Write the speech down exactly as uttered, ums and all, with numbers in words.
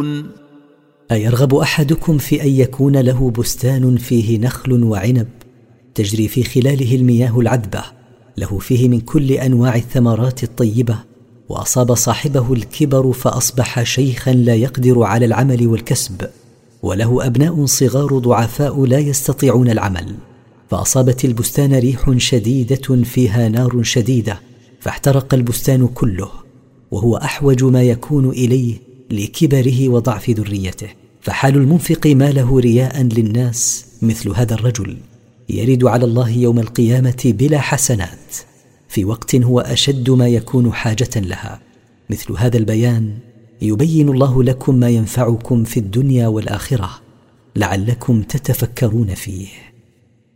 تعملون أيرغب أحدكم في أن يكون له بستان فيه نخل وعنب تجري في خلاله المياه العذبة له فيه من كل أنواع الثمرات الطيبة وأصاب صاحبه الكبر فأصبح شيخا لا يقدر على العمل والكسب وله أبناء صغار ضعفاء لا يستطيعون العمل فأصابت البستان ريح شديدة فيها نار شديدة فاحترق البستان كله وهو أحوج ما يكون إليه لكبره وضعف ذريته. فحال المنفق ماله رياء للناس مثل هذا الرجل يرد على الله يوم القيامة بلا حسنات في وقت هو أشد ما يكون حاجة لها. مثل هذا البيان يبين الله لكم ما ينفعكم في الدنيا والآخرة لعلكم تتفكرون فيه.